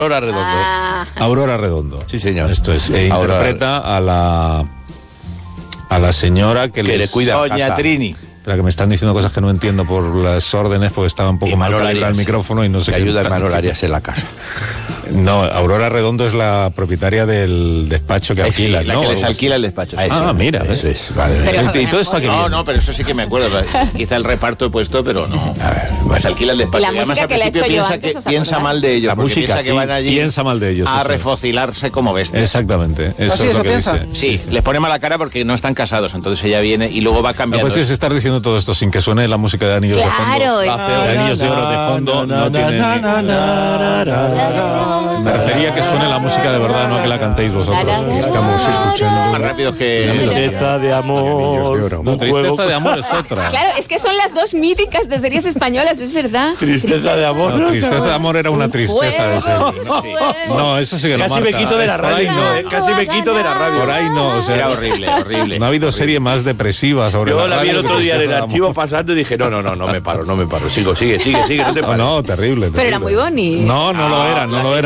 Aurora Redondo. Aurora Redondo. Sí, señor. Esto es. Interpreta a la señora que le cuida. Doña Trini. Espera, que me están diciendo cosas que no entiendo por las órdenes, porque estaba un poco mal calibrado el micrófono y no sé qué. Ayuda a Manol Arias en la casa. No, Aurora Redondo es la propietaria del despacho que alquila, sí, la ¿no? que les alquila el despacho. Mira. Eso es, vale. ¿Y todo esto aquí? No, pero eso sí que me acuerdo. Quizá el reparto he puesto, pero no. A ver, pues alquila el despacho. Y la música que le he hecho yo antes, piensa mal de ellos. La música, piensa que van allí piensa mal de ellos. a refocilarse como bestias. Exactamente. Eso es lo que piensa. dice. Sí, les pone mala cara porque no están casados. Entonces ella viene y luego va cambiando. Pues si estar diciendo todo esto sin que suene la música de Anillos de Fondo. De Anillos de Oro de fondo no tiene. Me refería que suene la música de verdad, no a que la cantéis vosotros. Estamos escuchando. Más rápido que Tristeza de amor. No, Tristeza de amor es otra. Claro, es que son las dos míticas de series españolas, es verdad. Tristeza de amor. No, Tristeza de amor era una tristeza de serie. No, eso sí que no. Casi me quito de la radio. Casi me quito de la radio. Por ahí no, o sea, era horrible. No ha habido serie más depresiva sobre Yo la la vi el radio otro que día en el Tristeza de archivo amor. pasando y dije, no me paro. Sigue, no te pares. No, terrible. Pero era muy bonito. No lo era.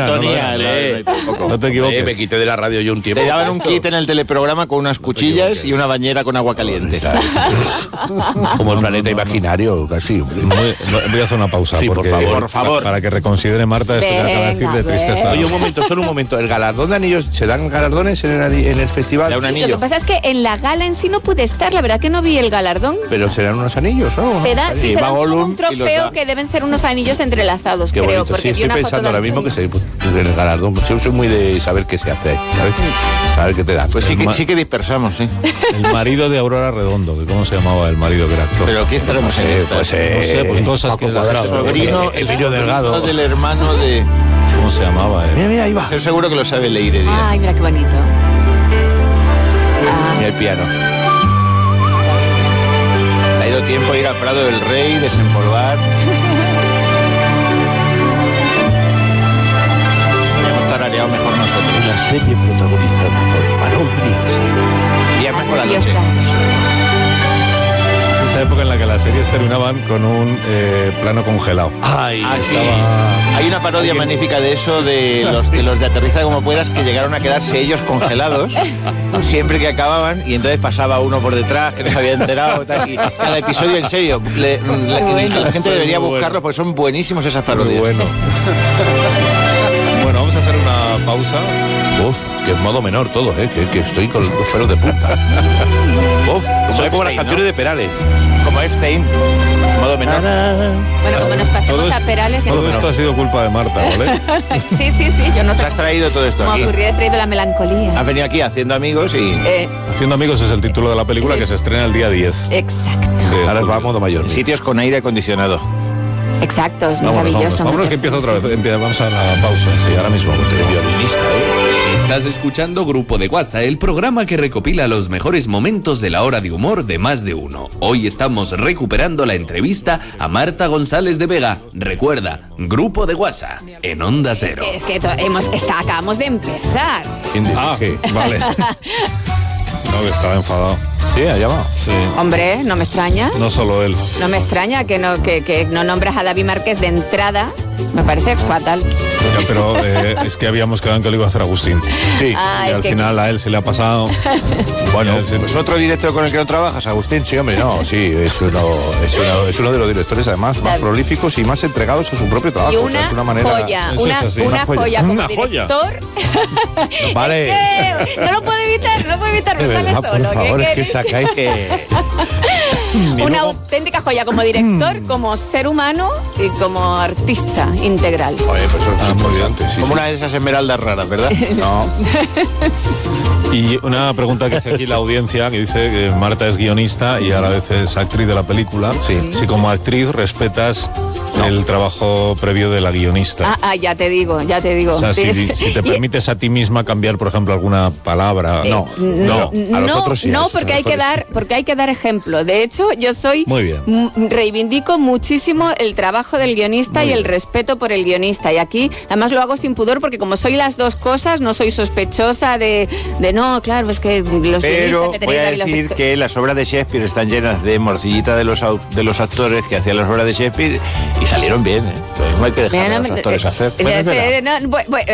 No te equivoques. Me quité de la radio yo un tiempo. Te daban un kit en el teleprograma con unas cuchillas y una bañera con agua caliente. Como el planeta imaginario, casi. Voy a hacer una pausa. Sí, porque, por favor. Para que reconsidere Marta esto que acaba de decir de Tristeza. Oye, solo un momento. ¿El galardón de anillos, se dan galardones en el festival? Da un anillo. Lo que pasa es que en la gala en sí no pude estar, la verdad que no vi el galardón. Pero serán unos anillos, ¿no? Se da como un trofeo que deben ser unos anillos entrelazados, qué creo. Bonito. Porque sí, estoy pensando ahora mismo que se el galardón. Yo soy muy de saber qué se hace, ¿sabes? Saber qué te dan. Pues sí que dispersamos, sí. El marido de Aurora Redondo, que ¿cómo se llamaba el marido que era actor? Pero aquí estaremos en esta. No sé, pues cosas que... Sobrino, el niño delgado. Del hermano de... ¿Cómo se llamaba? Mira, ahí va. Yo seguro que lo sabe Leire Díaz. Ay, mira qué bonito. Mira el piano. Ha ido tiempo a ir al Prado del Rey, desempolvar. Podríamos tarareado mejor nosotros. Una serie protagonizada por Imanol Briggs. Viernes por la Y noche. Esa época en la que las series terminaban con un plano congelado. Ay, sí. Hay una parodia magnífica de eso, de los de Aterriza como puedas, que llegaron a quedarse ellos congelados siempre que acababan, y entonces pasaba uno por detrás que no se había enterado. Y cada episodio, en serio, la gente debería buscarlos porque son buenísimos esas parodias. Bueno, vamos a hacer una pausa. Uf, que en modo menor todo, que estoy con los pelos de punta. Uf, soy como las canciones de Perales. Como Epstein, modo menor. Bueno, como nos pasemos a Perales... Todo esto ha sido culpa de Marta, ¿vale? Sí, yo no sé. Has traído todo esto Como aquí. ocurrió, he traído la melancolía. Has venido aquí haciendo amigos y... Haciendo amigos es el título de la película que se estrena el día 10. Exacto. Ahora va a modo mayor. en sitios con aire acondicionado. Exacto, es maravilloso. Vámonos que empieza otra vez. Vamos a la pausa, sí, ahora mismo. Violinista, Estás escuchando Grupo de WhatsApp, el programa que recopila los mejores momentos de la hora de humor de más de uno. Hoy estamos recuperando la entrevista a Marta González de Vega. Recuerda, Grupo de WhatsApp, en Onda Cero. Es que acabamos de empezar. Vale. No, que estaba enfadado. Sí, allá va. Sí. Hombre, no me extraña. No solo él. No me extraña que no nombras a David Márquez de entrada. Me parece fatal. Ya, pero es que habíamos quedado en que lo iba a hacer Agustín. Sí. Y al final a él se le ha pasado. Bueno, pues otro director con el que no trabajas, Agustín. Sí, hombre, no, sí, es uno de los directores además más prolíficos y más entregados a su propio trabajo. Y Es una manera... joya, Eso es así. una joya como Una joya. director. Vale. Es que no lo puedo evitar, me sale solo. Por favor, es que sacáis que... Una auténtica joya como director, como ser humano y como artista integral. Oye, pues eso es importante, sí. Como una de esas esmeraldas raras, ¿verdad? No. Y una pregunta que hace aquí la audiencia, que dice que Marta es guionista y a la vez es actriz de la película. Sí. Si como actriz respetas el trabajo previo de la guionista. Ya te digo. O sea, si te permites a ti misma cambiar, por ejemplo, alguna palabra. No, a los otros sí. No, porque hay que dar ejemplo. De hecho, yo Muy bien. reivindico muchísimo el trabajo del guionista y el respeto por el guionista. Y aquí, además, lo hago sin pudor porque como soy las dos cosas, no soy sospechosa de no, claro, es que los Pero guionistas... voy a decir que las obras de Shakespeare están llenas de morcillita de los actores que hacían las obras de Shakespeare y salieron bien, ¿eh? Entonces no hay que dejar a los actores hacer.